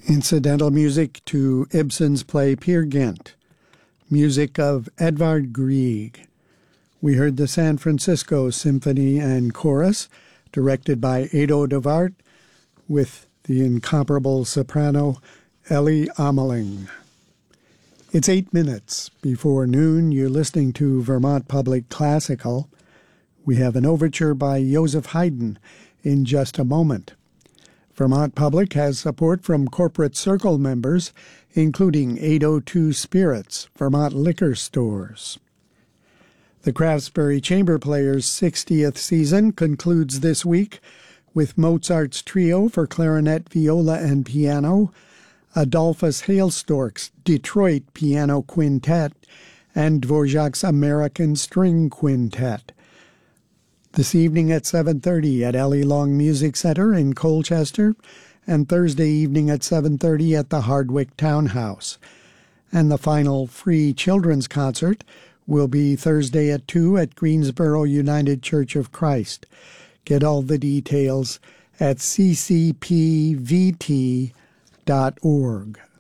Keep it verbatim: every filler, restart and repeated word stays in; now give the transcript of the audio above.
Incidental music to Ibsen's play Peer Gynt. Music of Edvard Grieg. We heard the San Francisco Symphony and Chorus, directed by Edo de Wart, with the incomparable soprano Ellie Ameling. It's eight minutes before noon. You're listening to Vermont Public Classical. We have an overture by Joseph Haydn in just a moment. Vermont Public has support from Corporate Circle members, including eight oh two Spirits, Vermont Liquor Stores. The Craftsbury Chamber Players' sixtieth season concludes this week with Mozart's Trio for clarinet, viola, and piano, Adolphus Hailstork's Detroit Piano Quintet, and Dvorak's American String Quintet. This evening at seven thirty at Ellie Long Music Center in Colchester, and Thursday evening at seven thirty at the Hardwick Townhouse. And the final free children's concert will be Thursday at two at Greensboro United Church of Christ. Get all the details at c c p v t dot org.